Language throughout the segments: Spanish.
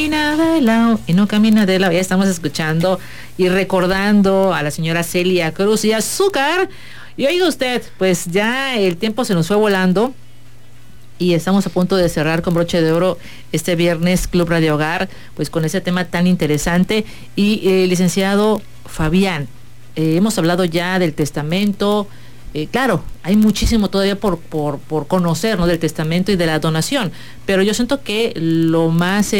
Y no camina de lado. Ya estamos escuchando y recordando a la señora Celia Cruz y Azúcar. Y oiga usted, pues ya el tiempo se nos fue volando y estamos a punto de cerrar con broche de oro este viernes Club Radio Hogar, pues con ese tema tan interesante. Y licenciado Fabián, hemos hablado ya del testamento. Claro, hay muchísimo todavía por conocer, ¿no?, del testamento y de la donación, pero yo siento que lo más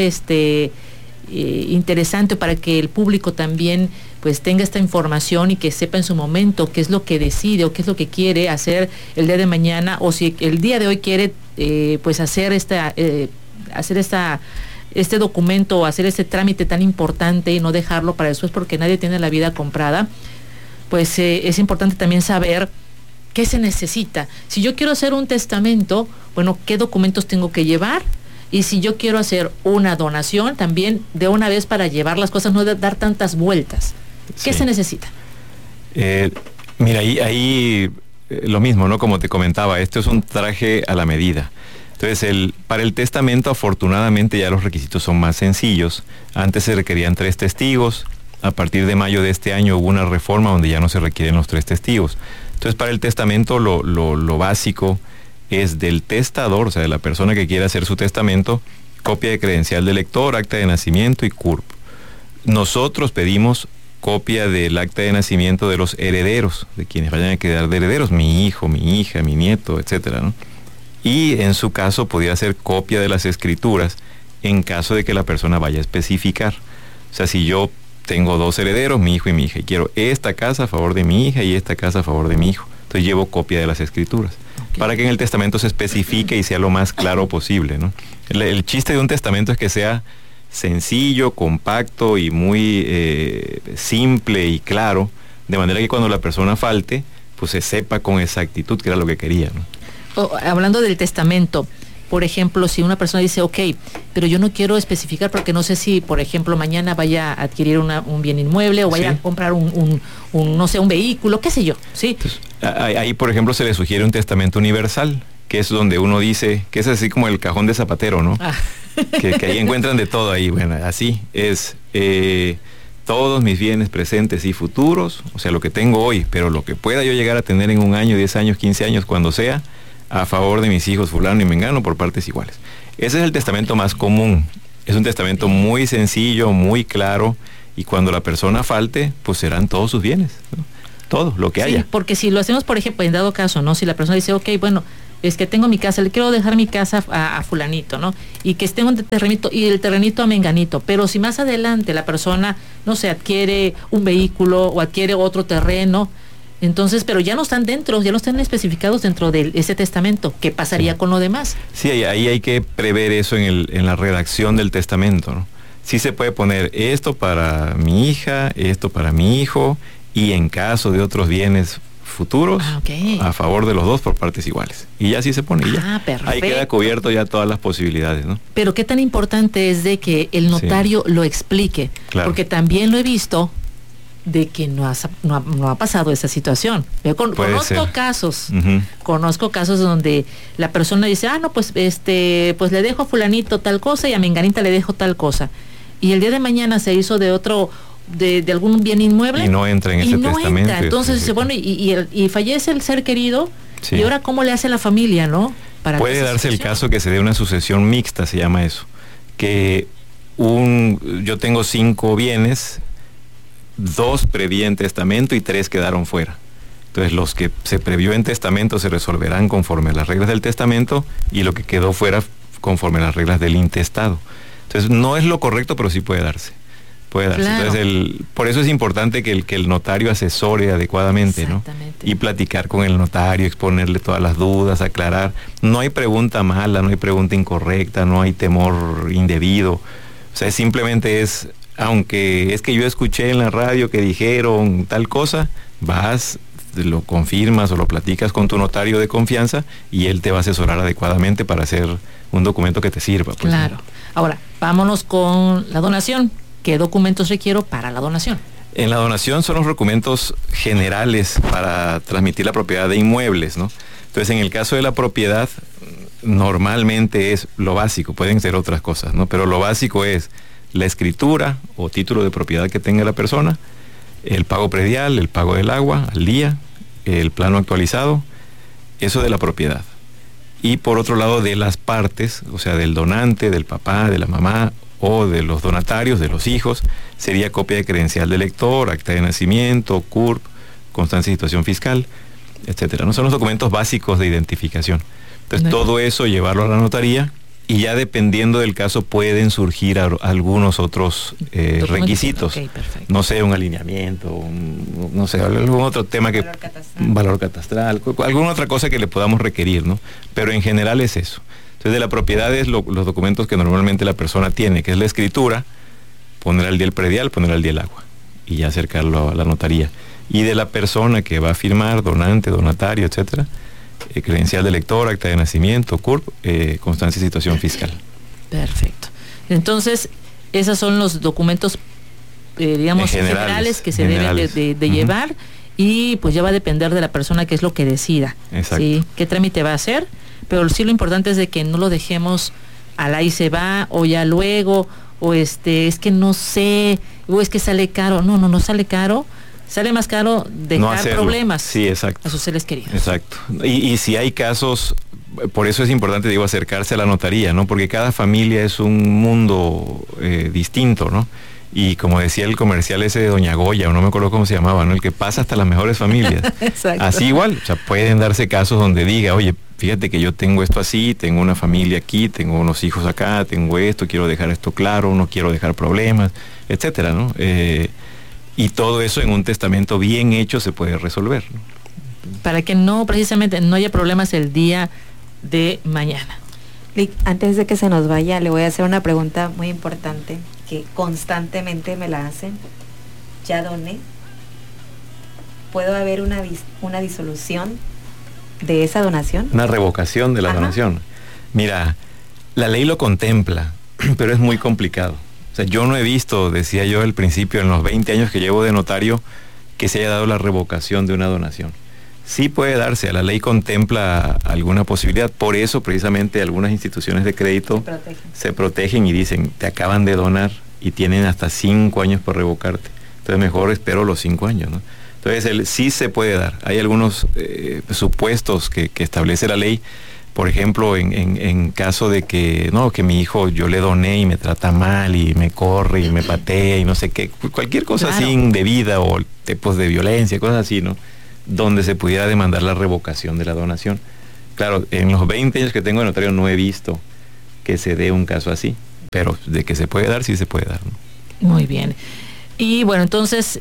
interesante para que el público también pues tenga esta información y que sepa en su momento qué es lo que decide o qué es lo que quiere hacer el día de mañana, o si el día de hoy quiere pues hacer este documento o hacer este trámite tan importante y no dejarlo para después porque nadie tiene la vida comprada. Pues es importante también saber qué se necesita. Si yo quiero hacer un testamento, bueno, ¿qué documentos tengo que llevar? Y si yo quiero hacer una donación, también de una vez para llevar las cosas, no de dar tantas vueltas. ¿Qué se necesita? Mira, ahí lo mismo, ¿no? Como te comentaba, esto es un traje a la medida. Entonces, para el testamento, afortunadamente, ya los requisitos son más sencillos. Antes se requerían 3 testigos. A partir de mayo de este año hubo una reforma donde ya no se requieren los 3 testigos. Entonces, para el testamento lo básico es del testador, o sea, de la persona que quiere hacer su testamento, copia de credencial de lector, acta de nacimiento y CURP. Nosotros pedimos copia del acta de nacimiento de los herederos, de quienes vayan a quedar de herederos, mi hijo, mi hija, mi nieto, etcétera, ¿no? Y en su caso podría ser copia de las escrituras en caso de que la persona vaya a especificar. O sea, si yo tengo 2 herederos, mi hijo y mi hija, y quiero esta casa a favor de mi hija y esta casa a favor de mi hijo, entonces llevo copia de las escrituras, para que en el testamento se especifique y sea lo más claro posible, ¿no? El chiste de un testamento es que sea sencillo, compacto y muy simple y claro, de manera que cuando la persona falte, pues se sepa con exactitud qué era lo que quería, ¿no? Hablando del testamento, por ejemplo, si una persona dice, ok, pero yo no quiero especificar porque no sé si, por ejemplo, mañana vaya a adquirir un bien inmueble o vaya a comprar no sé, un vehículo, qué sé yo, ¿sí? Entonces, ahí, por ejemplo, se le sugiere un testamento universal, que es donde uno dice, que es así como el cajón de zapatero, ¿no? Que ahí encuentran de todo ahí, bueno, así es, todos mis bienes presentes y futuros, o sea, lo que tengo hoy, pero lo que pueda yo llegar a tener en 1 año, 10 años, 15 años, cuando sea, a favor de mis hijos fulano y mengano por partes iguales. Ese es el testamento más común. Es un testamento muy sencillo, muy claro, y cuando la persona falte, pues serán todos sus bienes, ¿no? Todo, lo que haya. Sí, porque si lo hacemos, por ejemplo, en dado caso, ¿no? Si la persona dice, ok, bueno, es que tengo mi casa, le quiero dejar mi casa a fulanito, ¿no? Y que esté un terrenito, y el terrenito a menganito, pero si más adelante la persona, no sé, adquiere un vehículo o adquiere otro terreno, entonces, pero ya no están dentro, ya no están especificados dentro de ese testamento. ¿Qué pasaría con lo demás? Sí, ahí hay que prever eso en la redacción del testamento, ¿no? Sí se puede poner esto para mi hija, esto para mi hijo, y en caso de otros bienes futuros, a favor de los 2 por partes iguales. Y ya sí se pone, y ya. Perfecto. Ahí queda cubierto ya todas las posibilidades, ¿no? Pero qué tan importante es de que el notario lo explique, claro. Porque también lo he visto de que no ha pasado esa situación. Yo conozco casos, conozco casos donde la persona dice, no, pues pues le dejo a fulanito tal cosa y a menganita le dejo tal cosa. Y el día de mañana se hizo de otro, de algún bien inmueble. Y no entra en ese testamento. Entonces dice, bueno, y fallece el ser querido, y ahora ¿cómo le hace la familia, no? Puede darse el caso que se dé una sucesión mixta, se llama eso. Que yo tengo 5 bienes, 2 preví en testamento y 3 quedaron fuera. Entonces los que se previó en testamento se resolverán conforme a las reglas del testamento y lo que quedó fuera conforme a las reglas del intestado. Entonces no es lo correcto, pero sí puede darse. Claro. Entonces por eso es importante que el notario asesore adecuadamente, ¿no? Y platicar con el notario, exponerle todas las dudas, aclarar. No hay pregunta mala, no hay pregunta incorrecta, no hay temor indebido. O sea, simplemente es, aunque es que yo escuché en la radio que dijeron tal cosa, vas, lo confirmas o lo platicas con tu notario de confianza y él te va a asesorar adecuadamente para hacer un documento que te sirva. Pues, claro. ¿No? Ahora, vámonos con la donación. ¿Qué documentos requiero para la donación? En la donación son los documentos generales para transmitir la propiedad de inmuebles, ¿no? Entonces, en el caso de la propiedad, normalmente es lo básico, pueden ser otras cosas, ¿no? Pero lo básico es la escritura o título de propiedad que tenga la persona, el pago predial, el pago del agua al día, el plano actualizado, eso de la propiedad. Y por otro lado, de las partes, o sea, del donante, del papá, de la mamá o de los donatarios, de los hijos, sería copia de credencial de elector, acta de nacimiento, CURP, constancia de situación fiscal, etcétera. No son los documentos básicos de identificación. Entonces, todo eso llevarlo a la notaría, y ya dependiendo del caso pueden surgir algunos otros requisitos. Okay, no sé, un alineamiento, no sé, algún otro tema que... Valor catastral, alguna otra cosa que le podamos requerir, ¿no? Pero en general es eso. Entonces, de la propiedad es los documentos que normalmente la persona tiene, que es la escritura, poner al día el predial, poner al día el agua, y ya acercarlo a la notaría. Y de la persona que va a firmar, donante, donatario, etcétera, credencial de lector, acta de nacimiento, CURP, constancia de situación fiscal. Perfecto. Entonces, esos son los documentos, digamos, generales que se deben de llevar, y pues ya va a depender de la persona qué es lo que decida. Exacto. ¿Sí? ¿Qué trámite va a hacer? Pero sí, lo importante es de que no lo dejemos al ahí se va, o ya luego, o es que no sé, o es que sale caro. No sale caro. Sale más caro dejar problemas, sí, exacto, a sus seres queridos. Exacto. Y si hay casos, por eso es importante, digo, acercarse a la notaría, ¿no? Porque cada familia es un mundo distinto, ¿no? Y como decía el comercial ese de Doña Goya, o no me acuerdo cómo se llamaba, ¿no? El que pasa hasta las mejores familias. Exacto. Así igual, o sea, pueden darse casos donde diga, oye, fíjate que yo tengo esto así, tengo una familia aquí, tengo unos hijos acá, tengo esto, quiero dejar esto claro, no quiero dejar problemas, etcétera, ¿no? Y todo eso en un testamento bien hecho se puede resolver, ¿no? Para que no, precisamente, no haya problemas el día de mañana. Antes de que se nos vaya, le voy a hacer una pregunta muy importante que constantemente me la hacen. Ya doné. ¿Puede haber una disolución de esa donación? Una revocación de la donación. Mira, la ley lo contempla, pero es muy complicado. O sea, yo no he visto, decía yo al principio, en los 20 años que llevo de notario, que se haya dado la revocación de una donación. Sí puede darse, la ley contempla alguna posibilidad, por eso precisamente algunas instituciones de crédito se protegen y dicen, te acaban de donar y tienen hasta 5 años por revocarte. Entonces mejor espero los 5 años, ¿no? Entonces sí se puede dar. Hay algunos supuestos que establece la ley. Por ejemplo, en caso de que mi hijo yo le doné y me trata mal y me corre y me patea y no sé qué, cualquier cosa así indebida, o tipos de violencia, cosas así, ¿no? Donde se pudiera demandar la revocación de la donación. Claro, en los 20 años que tengo de notario no he visto que se dé un caso así, pero de que se puede dar, sí se puede dar, ¿no? Muy bien. Y bueno, entonces,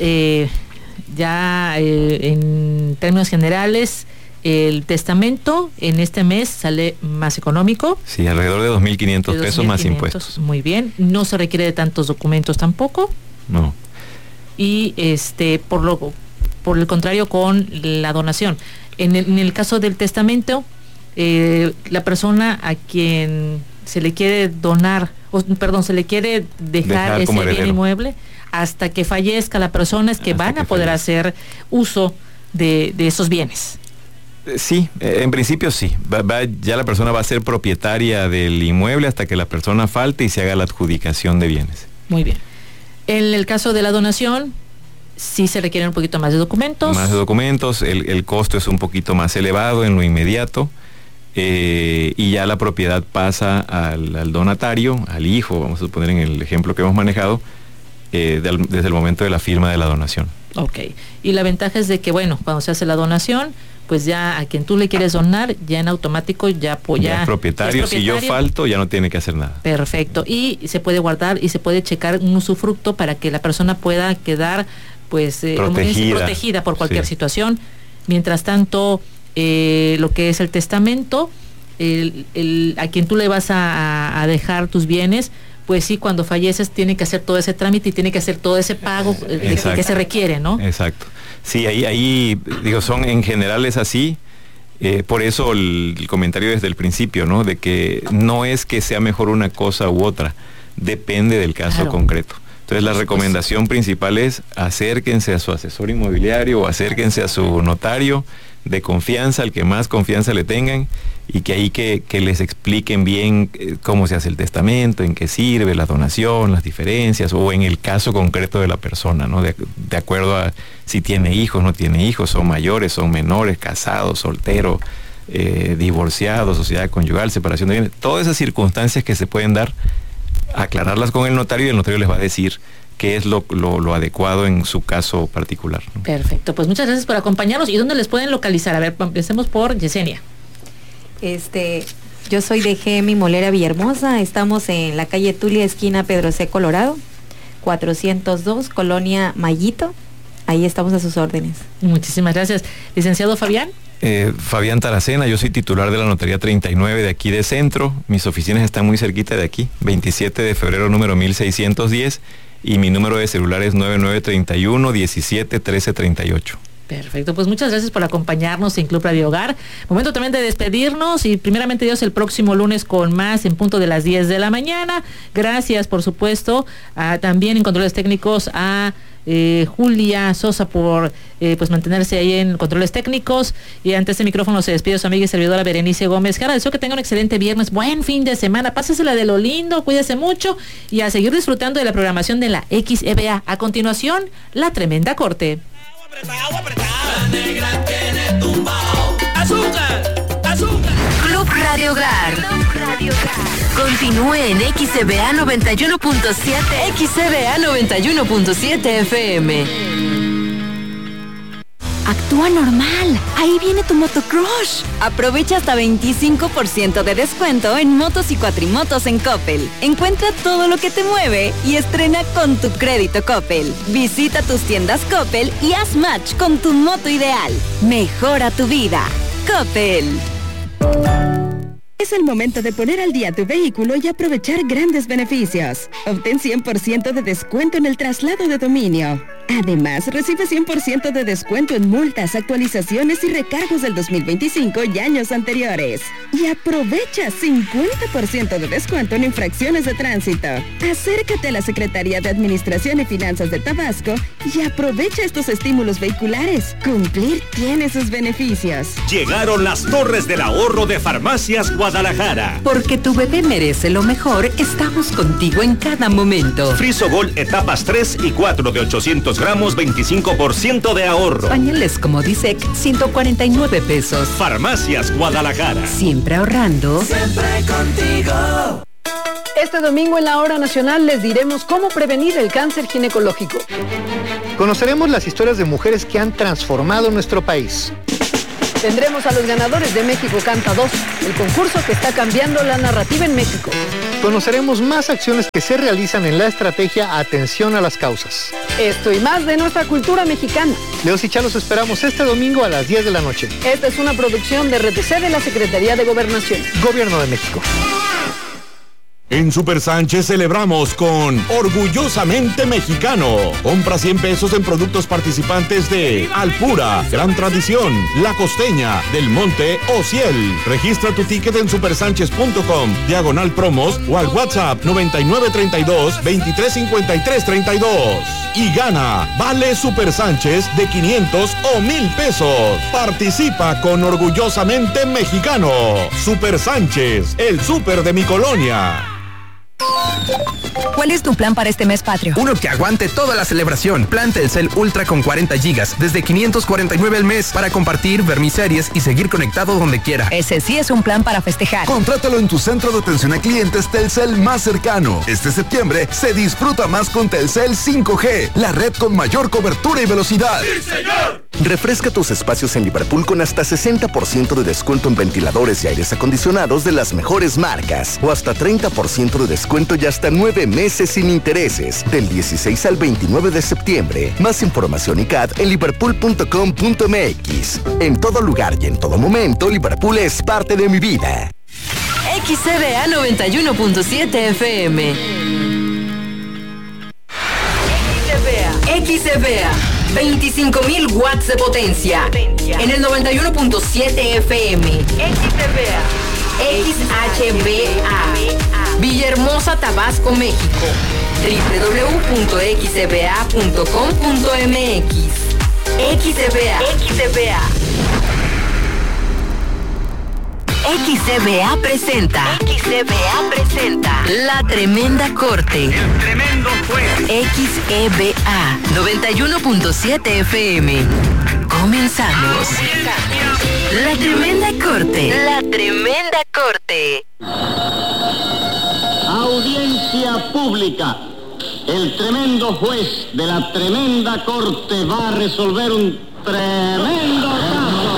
en términos generales, el testamento en este mes sale más económico. Sí, alrededor de 2.500 pesos más impuestos. Muy bien. No se requiere de tantos documentos tampoco. No. Y por el contrario, con la donación. En el caso del testamento, la persona a quien se le quiere donar, se le quiere dejar ese bien inmueble, hasta que fallezca la persona, es que van a poder hacer uso de esos bienes. Sí, en principio sí. Ya la persona va a ser propietaria del inmueble hasta que la persona falte y se haga la adjudicación de bienes. Muy bien. En el caso de la donación, sí se requieren un poquito más de documentos. Más de documentos, el costo es un poquito más elevado en lo inmediato, y ya la propiedad pasa al donatario, al hijo, vamos a suponer en el ejemplo que hemos manejado, desde el momento de la firma de la donación. Ok. Y la ventaja es de que, cuando se hace la donación, pues ya a quien tú le quieres donar, ya en automático ya es propietario. Si yo falto, ya no tiene que hacer nada. Perfecto. Y se puede guardar y se puede checar un usufructo para que la persona pueda quedar protegida por cualquier situación. Mientras tanto, lo que es el testamento, a quien tú le vas a dejar tus bienes, pues sí, cuando falleces tiene que hacer todo ese trámite y tiene que hacer todo ese pago que se requiere, ¿no? Exacto. Sí, ahí digo, en general es así. Por eso el comentario desde el principio, ¿no? De que no es que sea mejor una cosa u otra, depende del caso concreto. Entonces la recomendación principal es acérquense a su asesor inmobiliario o acérquense a su notario de confianza, al que más confianza le tengan, y que ahí que les expliquen bien cómo se hace el testamento, en qué sirve, la donación, las diferencias, o en el caso concreto de la persona, ¿no? De acuerdo a si tiene hijos, no tiene hijos, son mayores, son menores, casados, solteros, divorciados, sociedad conyugal, separación de bienes, todas esas circunstancias que se pueden dar, aclararlas con el notario, y el notario les va a decir qué es lo adecuado en su caso particular, ¿no? Perfecto, pues muchas gracias por acompañarnos. ¿Y dónde les pueden localizar? A ver, empecemos por Yesenia. Yo soy de GM Molera Villahermosa, estamos en la calle Tulia, esquina Pedro C. Colorado, 402, Colonia Mayito, ahí estamos a sus órdenes. Muchísimas gracias. Licenciado Fabián. Fabián Taracena, yo soy titular de la Notaría 39 de aquí de Centro, mis oficinas están muy cerquita de aquí, 27 de febrero número 1610, y mi número de celular es 9931-171338. Perfecto, pues muchas gracias por acompañarnos en Club Radio Hogar. Momento también de despedirnos, y primeramente Dios, el próximo lunes con más en punto de las 10 de la mañana. Gracias, por supuesto, también en controles técnicos a Julia Sosa por pues mantenerse ahí en controles técnicos, y ante este micrófono se despide su amiga y servidora Berenice Gómez Jara. Deseo que tenga un excelente viernes, buen fin de semana, pásesela de lo lindo, cuídese mucho y a seguir disfrutando de la programación de la XEBA. A continuación, La Tremenda Corte. La negra tiene tumbao. Azúcar, azúcar. Club Radio Hogar. Continúe en XCBA 91.7. XCBA 91.7 FM. Actúa normal. Ahí viene tu motocrush. Aprovecha hasta 25% de descuento en motos y cuatrimotos en Coppel. Encuentra todo lo que te mueve y estrena con tu crédito Coppel. Visita tus tiendas Coppel y haz match con tu moto ideal. Mejora tu vida. Coppel. Es el momento de poner al día tu vehículo y aprovechar grandes beneficios. Obtén 100% de descuento en el traslado de dominio. Además, recibe 100% de descuento en multas, actualizaciones y recargos del 2025 y años anteriores. Y aprovecha 50% de descuento en infracciones de tránsito. Acércate a la Secretaría de Administración y Finanzas de Tabasco y aprovecha estos estímulos vehiculares. Cumplir tiene sus beneficios. Llegaron las Torres del Ahorro de Farmacias Guadalajara. Porque tu bebé merece lo mejor, estamos contigo en cada momento. Frisogol etapas 3 y 4 de 800 gramos, 25% de ahorro. Pañales como Disec, 149 pesos. Farmacias Guadalajara. Siempre ahorrando. Siempre contigo. Este domingo en la Hora Nacional les diremos cómo prevenir el cáncer ginecológico. Conoceremos las historias de mujeres que han transformado nuestro país. Tendremos a los ganadores de México Canta 2, el concurso que está cambiando la narrativa en México. Conoceremos más acciones que se realizan en la estrategia Atención a las Causas. Esto y más de nuestra cultura mexicana. Leos y Chalos esperamos este domingo a las 10 de la noche. Esta es una producción de RTC de la Secretaría de Gobernación. Gobierno de México. En Super Sánchez celebramos con Orgullosamente Mexicano. Compra 100 pesos en productos participantes de Alpura, Gran Tradición, La Costeña, Del Monte o Ciel. Registra tu ticket en supersanchez.com/promos o al WhatsApp 9932-235332. Y gana Vale Super Sánchez de 500 o 1000 pesos. Participa con Orgullosamente Mexicano. Super Sánchez, el súper de mi colonia. ¿Cuál es tu plan para este mes patrio? Uno que aguante toda la celebración. Plan Telcel Ultra con 40 gigas, desde 549 al mes, para compartir, ver mis series y seguir conectado donde quiera. Ese sí es un plan para festejar. Contrátalo en tu centro de atención a clientes Telcel más cercano. Este septiembre se disfruta más con Telcel 5G, la red con mayor cobertura y velocidad. ¡Sí, señor! Refresca tus espacios en Liverpool con hasta 60% de descuento en ventiladores y aires acondicionados de las mejores marcas, o hasta 30% de descuento y hasta 9 meses sin intereses, del 16 al 29 de septiembre. Más información y CAD en liverpool.com.mx. En todo lugar y en todo momento, Liverpool es parte de mi vida. XCBA 91.7 FM. XCBA 25.000 watts de potencia. En el 91.7 FM. XHBA Villahermosa, Tabasco, México. www.xcba.com.mx. XCBA. XCBA presenta La Tremenda Corte. El tremendo juez. XEBA 91.7 FM. Comenzamos. La Tremenda Corte. Audiencia pública. El tremendo juez de la tremenda corte va a resolver un tremendo caso.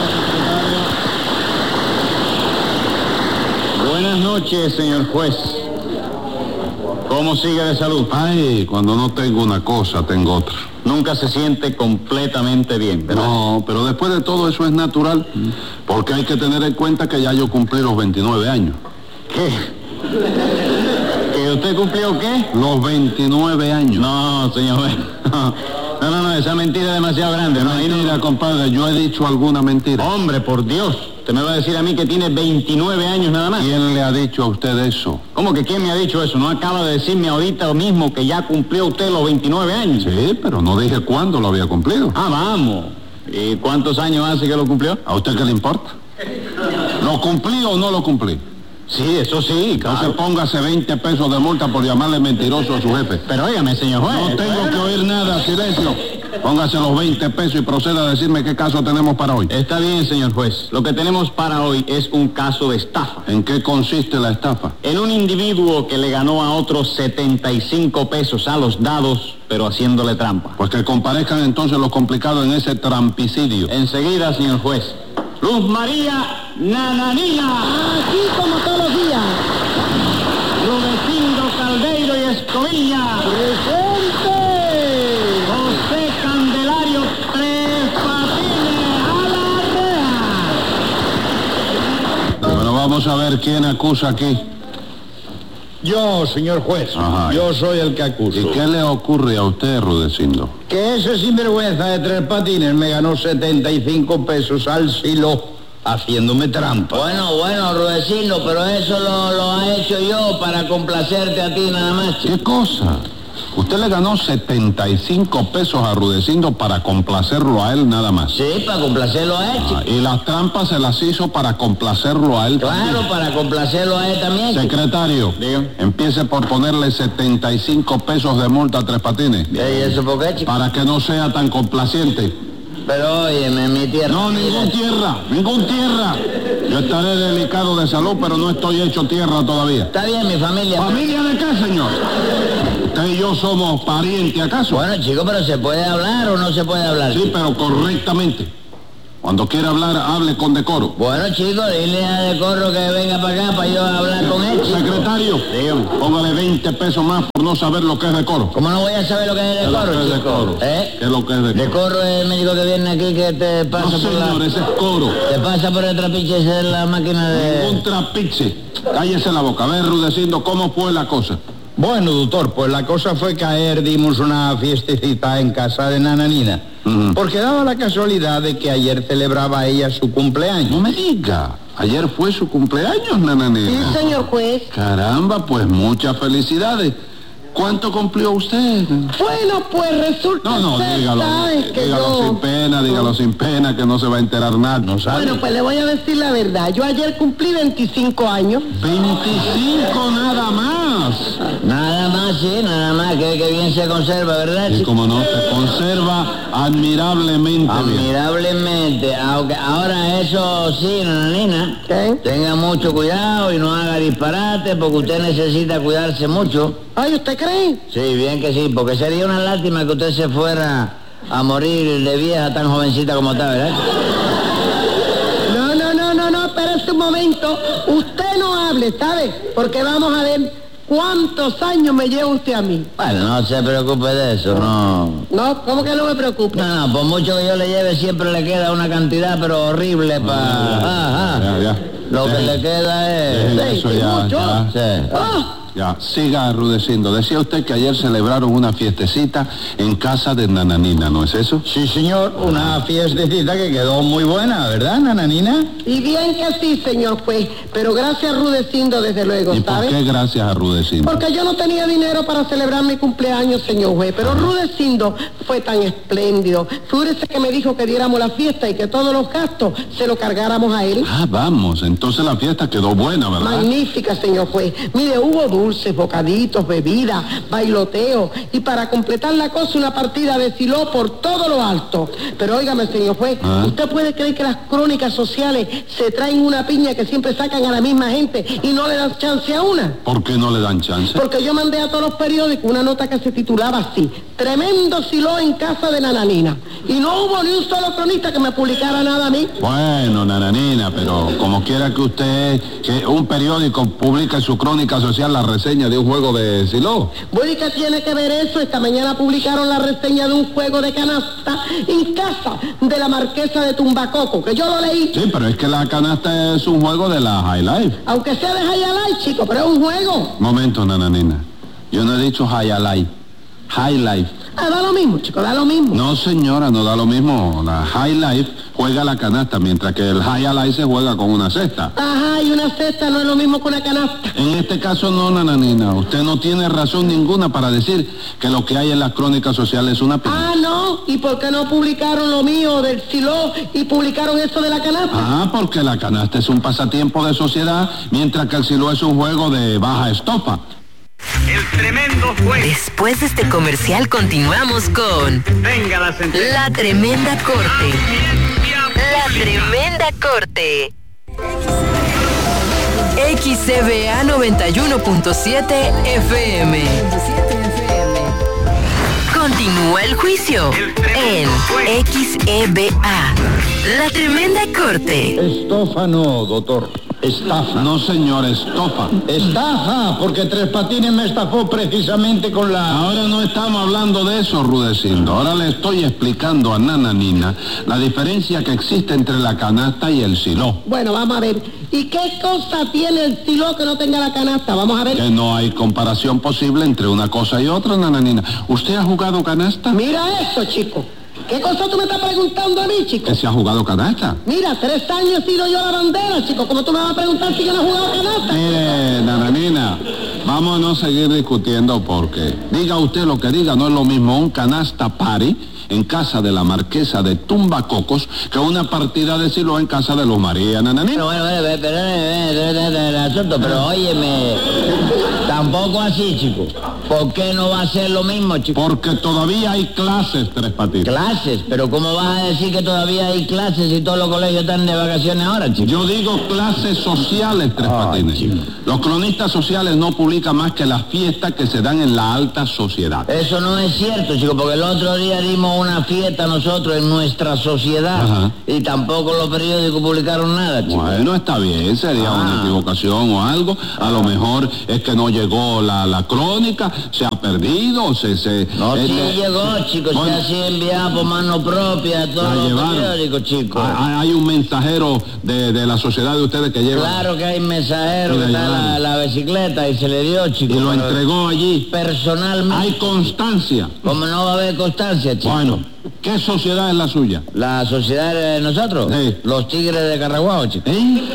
Buenas noches, señor juez. ¿Cómo sigue de salud? Ay, cuando no tengo una cosa, tengo otra. Nunca se siente completamente bien, ¿verdad? No, pero después de todo eso es natural, porque hay que tener en cuenta que ya yo cumplí los 29 años. ¿Qué? ¿Que usted cumplió qué? Los 29 años. No, señor juez. No, esa mentira es demasiado grande. No, mira, compadre, yo he dicho alguna mentira. Hombre, por Dios. Usted me va a decir a mí que tiene 29 años nada más. ¿Quién le ha dicho a usted eso? ¿Cómo que quién me ha dicho eso? ¿No acaba de decirme ahorita mismo que ya cumplió usted los 29 años? Sí, pero no dije cuándo lo había cumplido. Ah, vamos. ¿Y cuántos años hace que lo cumplió? ¿A usted qué le importa? ¿Lo cumplí o no lo cumplí? Sí, eso sí, claro. Entonces póngase 20 pesos de multa por llamarle mentiroso a su jefe. Pero óigame, señor juez. No tengo que oír nada, silencio. Póngase los 20 pesos y proceda a decirme qué caso tenemos para hoy. Está bien, señor juez. Lo que tenemos para hoy es un caso de estafa. ¿En qué consiste la estafa? En un individuo que le ganó a otros 75 pesos a los dados, pero haciéndole trampa. Pues que comparezcan entonces los complicados en ese trampicidio. Enseguida, señor juez. Luz María Nananina. Aquí como todos los días. Rudecindo Caldeiro y Escoviña. ¡Presente! José Candelario Tres Patines a la reja. Bueno, vamos a ver quién acusa aquí. Yo, señor juez. Ajá. Yo soy el que acuso. ¿Y qué le ocurre a usted, Rudecindo? Que ese sinvergüenza de Tres Patines me ganó 75 pesos al silo haciéndome trampa. Bueno, Rudecindo, pero eso lo ha hecho yo para complacerte a ti nada más. ¿Qué cosa? Usted le ganó 75 pesos a Rudecindo para complacerlo a él nada más. Sí, para complacerlo a él. Y las trampas se las hizo para complacerlo a él también. Claro, para complacerlo a él también. Secretario, empiece por ponerle 75 pesos de multa a Tres Patines. ¿Y eso por qué, chico? Para que no sea tan complaciente. Pero óyeme, mi tierra. No, ningún tierra. Yo estaré delicado de salud, pero no estoy hecho tierra todavía. Está bien, mi familia. ¿Familia de qué, señor? ¿Usted y yo somos parientes, acaso? Bueno, chico, pero ¿se puede hablar o no se puede hablar? Sí, pero correctamente. Cuando quiera hablar, hable con decoro. Bueno, chico, dile a Decoro que venga para acá para yo hablar con él, chico. Secretario, póngale 20 pesos más por no saber lo que es decoro. ¿Cómo no voy a saber lo que es decoro, chico? Decoro? ¿Qué es lo que es decoro? Decoro es el médico que viene aquí que te pasa no, por señor, ese es coro. Te pasa por el trapiche, esa es la máquina de... Ningún trapiche. Cállese la boca. A ver, Rudecindo, ¿cómo fue la cosa? Bueno, doctor, pues la cosa fue que ayer dimos una fiestecita en casa de Nananina. Porque daba la casualidad de que ayer celebraba ella su cumpleaños. No me diga, ayer fue su cumpleaños, Nananina. Sí, señor juez. Caramba, pues muchas felicidades. ¿Cuánto cumplió usted? Bueno, pues resulta dígalo sin pena, que no se va a enterar nada, no sabe. Bueno, pues le voy a decir la verdad. Yo ayer cumplí 25 años. 25 nada más. Nada más, sí, nada más, que bien se conserva, ¿verdad? Sí, como no, se conserva admirablemente. Admirablemente, aunque ahora eso sí, Nananina, tenga mucho cuidado y no haga disparate porque usted necesita cuidarse mucho. Ay, ¿usted cree? Sí, bien que sí, porque sería una lástima que usted se fuera a morir de vieja tan jovencita como está, ¿verdad? No, espérese un momento. Usted no hable, ¿sabe? Porque vamos a ver cuántos años me lleva usted a mí. Bueno, no se preocupe de eso, no. No, ¿cómo que no me preocupe? No, por mucho que yo le lleve siempre le queda una cantidad, pero horrible para... Ya. Lo que le queda es... Sí, eso ya. Sí. Ya, siga Rudecindo. Decía usted que ayer celebraron una fiestecita en casa de Nananina, ¿no es eso? Sí, señor, una fiestecita que quedó muy buena, ¿verdad, Nananina? Y bien que sí, señor juez, pero gracias a Rudecindo, desde luego, ¿Y ¿sabe? por qué gracias a Rudecindo? Porque yo no tenía dinero para celebrar mi cumpleaños, señor juez, pero Rudecindo fue tan espléndido. Fíjese que me dijo que diéramos la fiesta y que todos los gastos se lo cargáramos a él. Ah, vamos, entonces la fiesta quedó buena, ¿verdad? Magnífica, señor juez. Mire, hubo dulces, bocaditos, bebidas, bailoteo y para completar la cosa una partida de siló por todo lo alto. Pero óigame, señor juez, ¿usted puede creer que las crónicas sociales se traen una piña que siempre sacan a la misma gente y no le dan chance a una? ¿Por qué no le dan chance? Porque yo mandé a todos los periódicos una nota que se titulaba así: tremendo siló en casa de Nananina. Y no hubo ni un solo cronista que me publicara nada a mí. Bueno, Nananina, pero como quiera que usted, que un periódico publique en su crónica social la reseña de un juego de siló. Bueno, ¿y qué tiene que ver eso? Esta mañana publicaron la reseña de un juego de canasta en casa de la marquesa de Tumbacoco, que yo lo leí. Sí, pero es que la canasta es un juego de la High Life. Aunque sea de High Life, chico, pero es un juego. Momento, Nananina. Yo no he dicho High Life. High Life. Ah, da lo mismo, chico, da lo mismo. No, señora, no da lo mismo. La High Life juega la canasta, mientras que el High Life se juega con una cesta. Ajá, y una cesta no es lo mismo que una canasta. En este caso no, Nananina. Usted no tiene razón ninguna para decir que lo que hay en las crónicas sociales es una piña. Ah, no. ¿Y por qué no publicaron lo mío del siló y publicaron eso de la canasta? Ah, porque la canasta es un pasatiempo de sociedad, mientras que el siló es un juego de baja estofa. El tremendo juez. Después de este comercial continuamos con Venga la sentencia. La Tremenda Corte. La Tremenda Corte. XCBA 91.7 FM. Continúa el juicio en XEBA. La Tremenda Corte. Estofa no, doctor. Estafa. No, señor, estofa. Estafa, porque Tres Patines me estafó precisamente con la... Ahora no estamos hablando de eso, Rudecindo. Ahora le estoy explicando a Nananina la diferencia que existe entre la canasta y el siló. Bueno, vamos a ver. ¿Y qué cosa tiene el siló que no tenga la canasta? Vamos a ver. Que no hay comparación posible entre una cosa y otra, Nananina. ¿Usted ha jugado canasta? Mira eso, chico. ¿Qué cosa tú me estás preguntando a mí, chico? ¿Que se ha jugado canasta? Mira, 3 años he sido yo la bandera, chico. ¿Cómo tú me vas a preguntar si yo no he jugado canasta? Mire, Nananina, vamos a no seguir discutiendo porque diga usted lo que diga, no es lo mismo un canasta party en casa de la marquesa de Tumbacocos que una partida de siló en casa de los María, Nananina. Bueno, el asunto, pero óyeme, tampoco así, chico. ¿Por qué no va a ser lo mismo, chico? Porque todavía hay clases, Tres Patines. ¿Clases? ¿Pero cómo vas a decir que todavía hay clases y todos los colegios están de vacaciones ahora, chico? Yo digo clases sociales, Tres Patines. Chico. Los cronistas sociales no publican más que las fiestas que se dan en la alta sociedad. Eso no es cierto, chico, porque el otro día dimos una fiesta nosotros en nuestra sociedad. Ajá. Y tampoco los periódicos publicaron nada, chico. Bueno, está bien, sería una equivocación o algo. A lo mejor es que no llegó la crónica, se ha perdido, No, sí llegó, chico, bueno, se ha sido enviado por mano propia a todos los periódicos, chico. Hay un mensajero de la sociedad de ustedes que lleva. Claro que hay mensajero que está la bicicleta y se le dio, chico. Y lo entregó allí. Personalmente. Hay constancia. ¿Cómo no va a haber constancia, chico? Bueno, ¿qué sociedad es la suya? ¿La sociedad de nosotros? Sí. Los Tigres de Carraguao, chico.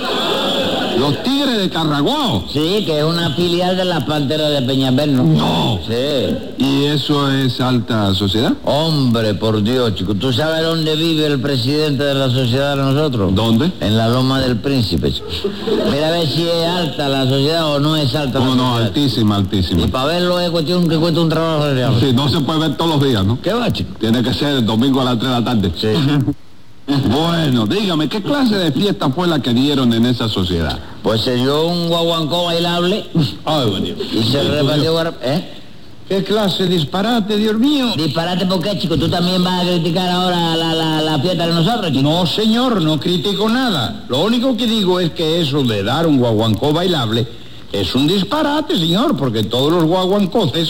Los Tigres de Carraguao. Sí, que es una filial de las Panteras de Peñalver, ¿no? No. Sí. ¿Y eso es alta sociedad? Hombre, por Dios, chico. ¿Tú sabes dónde vive el presidente de la sociedad de nosotros? ¿Dónde? En la Loma del Príncipe, chico. Mira a ver si es alta la sociedad o no es alta la sociedad. No, altísima, altísima. Y para verlo es cuestión que cuesta un trabajo real. Sí, no se puede ver todos los días, ¿no? ¿Qué va, chico? Tiene que ser el domingo a las 3 de la tarde. Sí. Bueno, dígame, ¿qué clase de fiesta fue la que dieron en esa sociedad? Pues se dio un guaguancó bailable. Ay, bueno. Y se repartió... ¿Qué clase de disparate, Dios mío? ¿Disparate por qué, chico? ¿Tú también vas a criticar ahora la fiesta de nosotros, chico? No, señor, no critico nada. Lo único que digo es que eso de dar un guaguancó bailable es un disparate, señor, porque todos los guaguancoces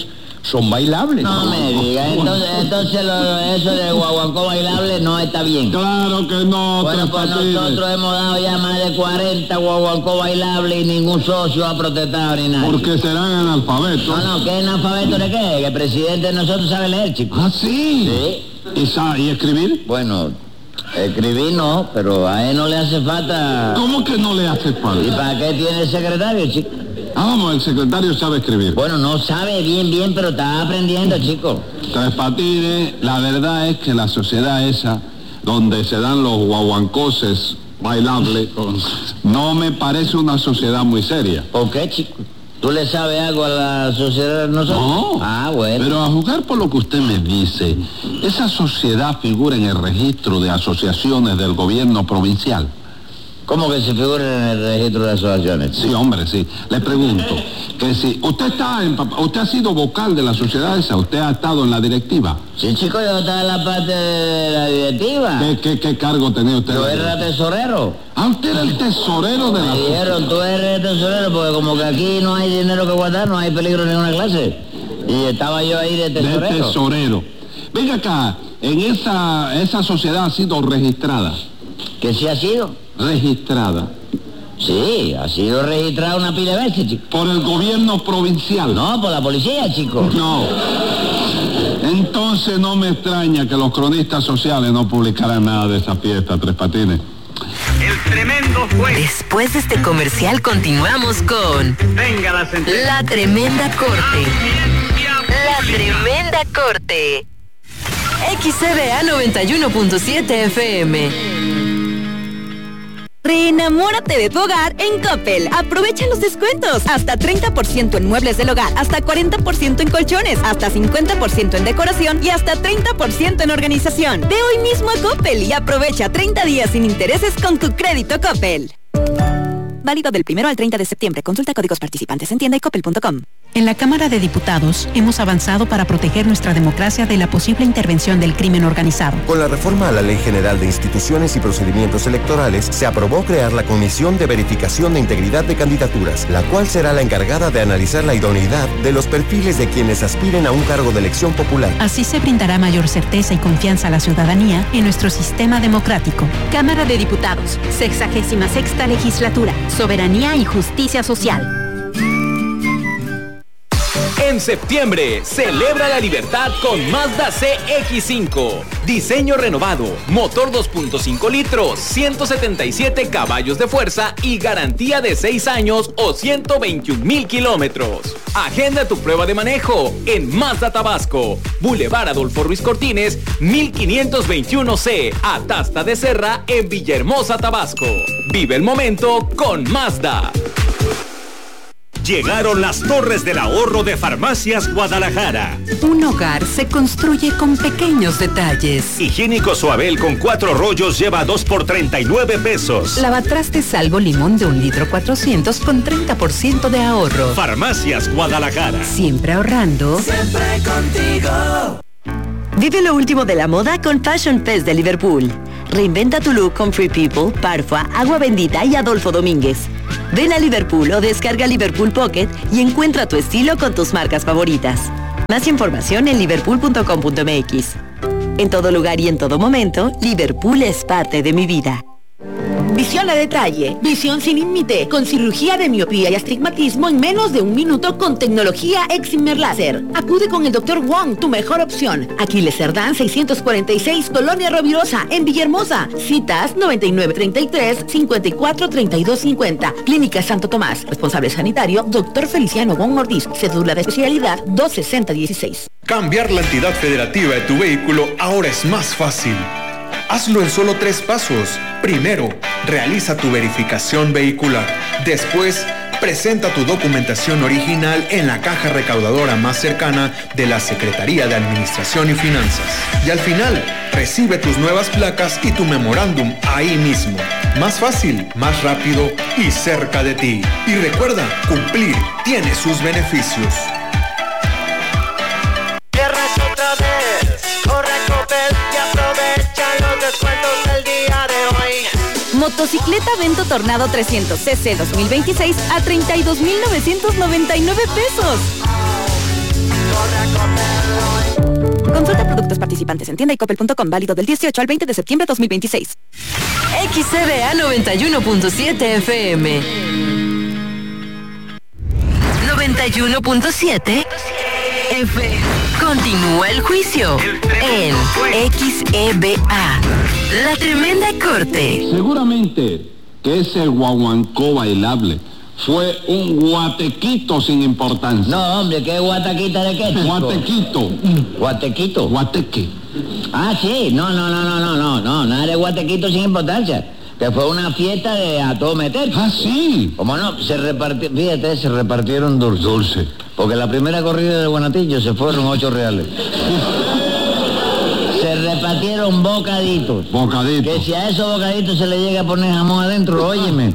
son bailables. No me diga, entonces eso de guaguancó bailable no está bien. Claro que no. Bueno, pues nosotros hemos dado ya más de 40 guaguancó bailables y ningún socio ha protestado ni nada. Porque serán analfabetos. No, ¿qué analfabeto de qué? Que el presidente de nosotros sabe leer, chicos. ¿Ah, sí? Sí. ¿Y escribir? Bueno, escribir no, pero a él no le hace falta. ¿Cómo que no le hace falta? ¿Y para qué tiene el secretario, chico? Vamos, el secretario sabe escribir. Bueno, no sabe bien, pero está aprendiendo, chico. Tres Patines, la verdad es que la sociedad esa, donde se dan los guaguancoses bailables, no me parece una sociedad muy seria. ¿Por qué, chico? ¿Tú le sabes algo a la sociedad de nosotros? No. Ah, bueno. Pero a juzgar por lo que usted me dice, esa sociedad figura en el registro de asociaciones del gobierno provincial. ¿Cómo que se figura en el registro de asociaciones? Sí, hombre, sí. Le pregunto, que si usted usted ha sido vocal de la sociedad esa, usted ha estado en la directiva. Sí, chico, yo estaba en la parte de la directiva. ¿Qué cargo tenía usted? Yo era tesorero. Ah, usted era el tesorero de la... Me dijeron, tú eres el tesorero, porque como que aquí no hay dinero que guardar, no hay peligro en ninguna clase. Y estaba yo ahí de tesorero. De tesorero. Venga acá, en esa sociedad ha sido registrada. ¿Que sí ha sido? Registrada. Sí, ha sido registrada una pila de veces, chico. ¿Por el gobierno provincial? No, por la policía, chico. No. Entonces no me extraña que los cronistas sociales no publicaran nada de esa fiesta, Tres Patines. El tremendo juez. Después de este comercial continuamos con... Venga la sentencia. La tremenda corte. La tremenda corte. XCBA 91.7 FM. Reenamórate de tu hogar en Coppel. Aprovecha los descuentos. Hasta 30% en muebles del hogar, hasta 40% en colchones, hasta 50% en decoración y hasta 30% en organización. Ve hoy mismo a Coppel y aprovecha 30 días sin intereses con tu crédito Coppel. Válido del 1 al 30 de septiembre. Consulta códigos participantes en tienda y coppel.com. En la Cámara de Diputados hemos avanzado para proteger nuestra democracia de la posible intervención del crimen organizado. Con la reforma a la Ley General de Instituciones y Procedimientos Electorales, se aprobó crear la Comisión de Verificación de Integridad de Candidaturas, la cual será la encargada de analizar la idoneidad de los perfiles de quienes aspiren a un cargo de elección popular. Así se brindará mayor certeza y confianza a la ciudadanía en nuestro sistema democrático. Cámara de Diputados, 66ª Legislatura, Soberanía y Justicia Social. En septiembre, celebra la libertad con Mazda CX-5. Diseño renovado, motor 2.5 litros, 177 caballos de fuerza y garantía de 6 años o 121,000 kilómetros. Agenda tu prueba de manejo en Mazda Tabasco, Boulevard Adolfo Ruiz Cortines, 1521C, Atasta de Serra, en Villahermosa, Tabasco. Vive el momento con Mazda. Llegaron las Torres del Ahorro de Farmacias Guadalajara. Un hogar se construye con pequeños detalles. Higiénico Suabel con 4 rollos lleva 2 por 39 pesos. Lavatrastes Salvo Limón de 1 litro 400 con 30% de ahorro. Farmacias Guadalajara. Siempre ahorrando. Siempre contigo. Vive lo último de la moda con Fashion Fest de Liverpool. Reinventa tu look con Free People, Parfua, Agua Bendita y Adolfo Domínguez. Ven a Liverpool o descarga Liverpool Pocket y encuentra tu estilo con tus marcas favoritas. Más información en liverpool.com.mx. En todo lugar y en todo momento, Liverpool es parte de mi vida. Visión a detalle, visión sin límite, con cirugía de miopía y astigmatismo en menos de 1 minuto con tecnología Excimer Láser. Acude con el Dr. Wong, tu mejor opción. Aquiles Cerdán 646, Colonia Rovirosa, en Villahermosa. Citas 9933-543250. Clínica Santo Tomás. Responsable sanitario, Dr. Feliciano Wong Ortiz. Cédula de especialidad 26016. Cambiar la entidad federativa de tu vehículo ahora es más fácil. Hazlo en solo 3 pasos. Primero, realiza tu verificación vehicular. Después, presenta tu documentación original en la caja recaudadora más cercana de la Secretaría de Administración y Finanzas. Y al final, recibe tus nuevas placas y tu memorándum ahí mismo. Más fácil, más rápido y cerca de ti. Y recuerda, cumplir tiene sus beneficios. Motocicleta Vento Tornado 300cc 2026 a 32,999 pesos. Consulta productos participantes en tienda y coppel.com, válido del 18 al 20 de septiembre de 2026. XCBA 91.7 FM. 91.7 FM. Continúa el juicio en XEBA. La Tremenda Corte. Seguramente que ese guaguancó bailable fue un guatequito sin importancia. No, hombre, ¿qué guataquita de qué, chico? Guatequito. ¿Guatequito? Guateque. Ah, sí, no, nada de guatequito sin importancia. Que fue una fiesta de a todo meter. Ah, sí. ¿Cómo no? Se repartieron dulce. Porque la primera corrida de Guanatillo se fueron 8 reales. Se repartieron bocaditos. Bocaditos. Que si a esos bocaditos se le llega a poner jamón adentro, óyeme,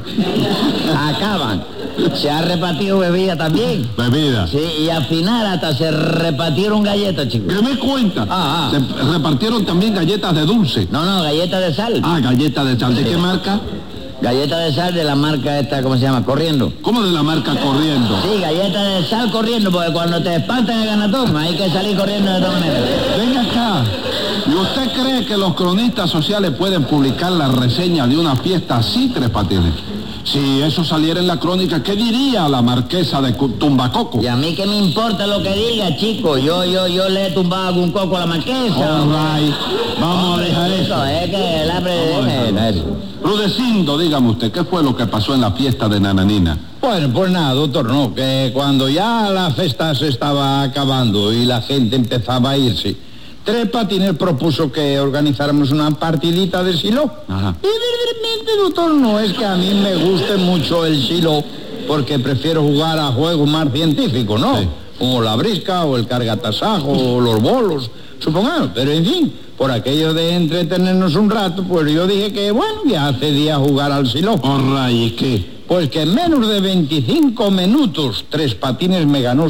acaban. Se ha repartido bebida también. Bebida. Sí, y al final hasta se repartieron galletas, chicos. ¿Qué me cuenta? Se repartieron también galletas de dulce. No, galletas de sal. Ah, galletas de sal. ¿De qué marca? Galleta de sal de la marca esta, ¿cómo se llama? Corriendo. ¿Cómo de la marca Corriendo? Sí, galleta de sal Corriendo, porque cuando te espantan el ganatón hay que salir corriendo de todas maneras. Venga acá. ¿Y usted cree que los cronistas sociales pueden publicar la reseña de una fiesta así, Tres Patines? Si eso saliera en la crónica, ¿qué diría la marquesa de Tumbacoco? Y a mí qué me importa lo que diga, chico. Yo le he tumbado algún coco a la marquesa. All right. Vamos a dejar eso. Es que el hambre... Rudecindo, dígame usted, ¿qué fue lo que pasó en la fiesta de Nananina? Bueno, pues nada, doctor, no, que cuando ya la fiesta se estaba acabando y la gente empezaba a irse, Tres Patines propuso que organizáramos una partidita de siló. Ajá. Y verdaderamente, doctor, no es que a mí me guste mucho el siló, porque prefiero jugar a juegos más científicos, ¿no? Sí. Como la brisca o el cargatasajo o los bolos, supongamos. Pero en fin, por aquello de entretenernos un rato, pues yo dije que, bueno, ya accedía a jugar al siló. ¿Y qué? Pues que en menos de 25 minutos Tres Patines me ganó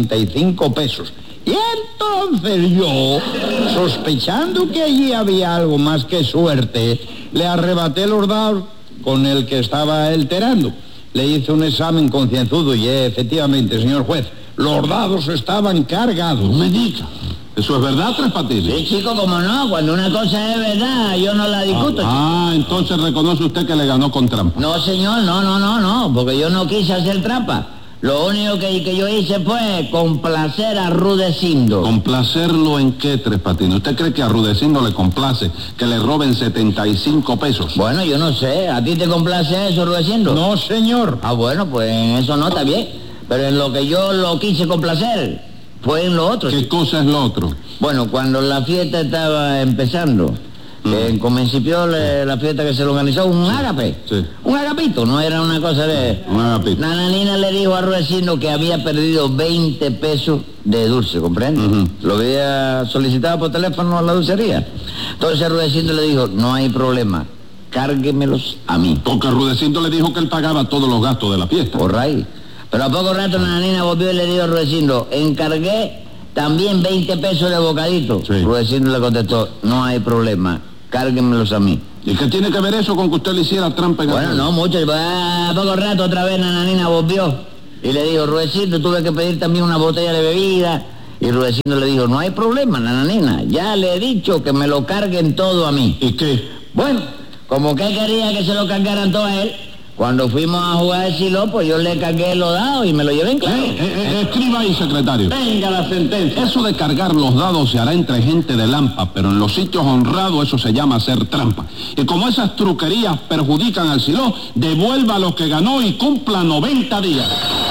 75 pesos. Y entonces yo, sospechando que allí había algo más que suerte, le arrebaté los dados con el que estaba alterando. Le hice un examen concienzudo y efectivamente, señor juez, los dados estaban cargados. No me diga. ¿Eso es verdad, Tres Patines? Sí, chico, como no. Cuando una cosa es verdad, yo no la discuto. Entonces reconoce usted que le ganó con trampa. No, señor, no, porque yo no quise hacer trampa. Lo único que yo hice fue complacer a Rudecindo. ¿Complacerlo en qué, Tres Patines? ¿Usted cree que a Rudecindo le complace que le roben 75 pesos? Bueno, yo no sé. ¿A ti te complace eso, Rudecindo? No, señor. Ah, bueno, pues en eso no está bien. Pero en lo que yo lo quise complacer fue en lo otro. ¿Qué cosa es lo otro? Bueno, cuando la fiesta estaba empezando... Comencipió la fiesta que se lo organizó un ágape. Sí. Un agapito, no era una cosa de... Un agapito. Nananina le dijo a Rudecindo que había perdido 20 pesos de dulce, ¿comprende? Lo había solicitado por teléfono a la dulcería. Entonces Rudecindo le dijo, no hay problema, cárguemelos a mí. Porque Rudecindo le dijo que él pagaba todos los gastos de la fiesta. Por ahí. Pero a poco rato Nananina volvió y le dijo a Rudecindo, encargué también 20 pesos de bocadito. Sí. Rudecindo le contestó, no hay problema, cárguenmelos a mí. ¿Y qué tiene que ver eso con que usted le hiciera trampa en el Bueno, no mucho. A poco rato otra vez Nananina volvió y le dijo, Rudecindo, tuve que pedir también una botella de bebida. Y Rudecindo le dijo, no hay problema, Nananina, ya le he dicho que me lo carguen todo a mí. ¿Y qué? Bueno, como que quería que se lo cargaran todo a él, cuando fuimos a jugar el siló, pues yo le cargué los dados y me lo llevé en claro. Escriba ahí, secretario. Venga la sentencia. Eso de cargar los dados se hará entre gente de lampa, pero en los sitios honrados eso se llama hacer trampa. Y como esas truquerías perjudican al siló, devuelva lo que ganó y cumpla 90 días.